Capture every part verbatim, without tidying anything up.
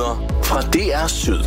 Nyheder fra D R Syd.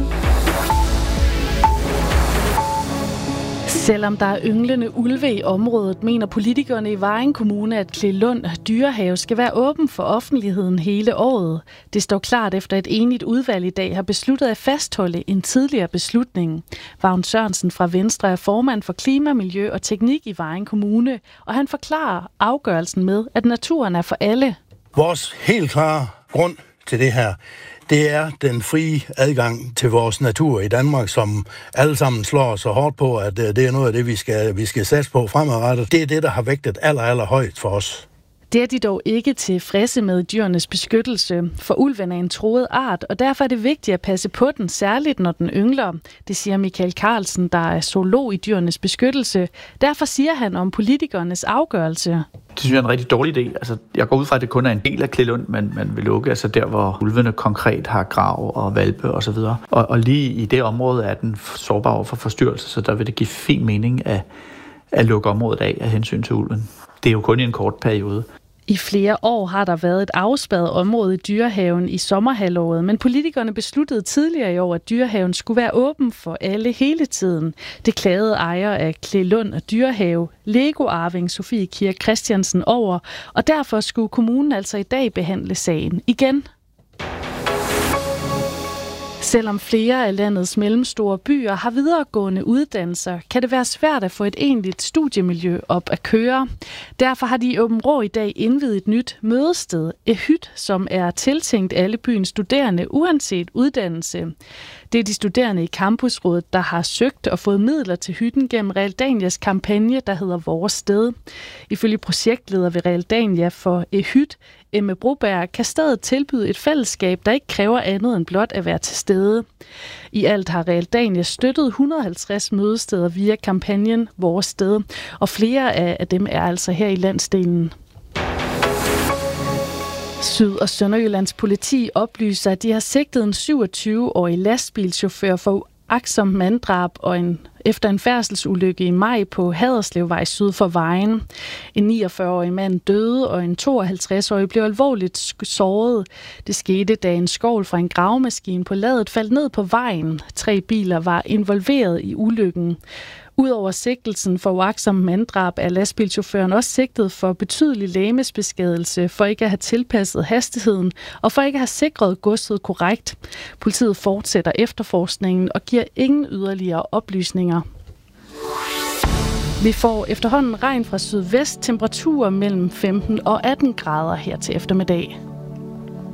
Selvom der er ynglende ulve i området, mener politikerne i Vejen Kommune, at Klelund Dyrehave skal være åben for offentligheden hele året. Det står klart efter et enigt udvalg i dag har besluttet at fastholde en tidligere beslutning. Vagn Sørensen fra Venstre er formand for klima, miljø og teknik i Vejen Kommune, og han forklarer afgørelsen med, at naturen er for alle. Vores helt klare grund til det her, det er den frie adgang til vores natur i Danmark, som alle sammen slår så hårdt på, at det er noget af det, vi skal, vi skal satse på fremadrettet. Det er det, der har vægtet aller, aller højt for os. Det er de dog ikke tilfredse med dyrenes beskyttelse, for ulven er en truet art, og derfor er det vigtigt at passe på den, særligt når den yngler. Det siger Michael Carlsen, der er zoolog i dyrenes beskyttelse. Derfor siger han om politikernes afgørelse. Det synes jeg er en rigtig dårlig idé. Altså, jeg går ud fra, at det kun er en del af Klelund, man, man vil lukke, altså der, hvor ulvene konkret har grav og hvalpe osv. Og, og, og lige i det område er den sårbar over for forstyrrelse, så der vil det give fin mening at, at lukke området af af hensyn til ulven. Det er jo kun i en kort periode. I flere år har der været et afspærret område i Dyrehaven i sommerhalvåret, men politikerne besluttede tidligere i år, at Dyrehaven skulle være åben for alle hele tiden. Det klagede ejer af Klelund og Dyrehave, Lego-arving Sofie Kirk Christiansen over, og derfor skulle kommunen altså i dag behandle sagen igen. Selvom flere af landets mellemstore byer har videregående uddannelser, kan det være svært at få et egentligt studiemiljø op at køre. Derfor har de i Aabenraa i dag indviet et nyt mødested, Ehyt, som er tiltænkt alle byens studerende uanset uddannelse. Det er de studerende i Campusrådet, der har søgt og fået midler til hytten gennem Realdanias kampagne, der hedder Vores Sted. Ifølge projektleder ved Realdania for Ehyt, Emma Broberg, kan stedet tilbyde et fællesskab, der ikke kræver andet end blot at være til stede. I alt har Realdania støttet et hundrede og halvtreds mødesteder via kampagnen Vores Sted, og flere af dem er altså her i landsdelen. Syd- og Sønderjyllands politi oplyser, at de har sigtet en syvogtyve-årig lastbilchauffør for uagtsomt manddrab og en, efter en færdselsulykke i maj på Haderslevvej syd for Vejen. En niogfyrre-årig mand døde, og en tooghalvtreds-årig blev alvorligt såret. Det skete, da en skovl fra en gravemaskine på ladet faldt ned på vejen. Tre biler var involveret i ulykken. Udover sigtelsen for uagtsomt manddrab er lastbilchaufføren også sigtet for betydelig legemsbeskadigelse, for ikke at have tilpasset hastigheden og for ikke at have sikret godset korrekt. Politiet fortsætter efterforskningen og giver ingen yderligere oplysninger. Vi får efterhånden regn fra sydvest, temperaturer mellem femten og atten grader her til eftermiddag.